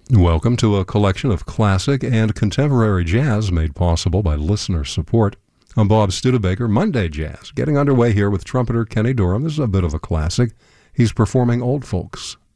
Welcome to a collection of classic and contemporary jazz made possible by listener support. I'm Bob Studebaker. Monday Jazz, getting underway here with trumpeter Kenny Dorham. This is a bit of a classic. He's performing Old Folks.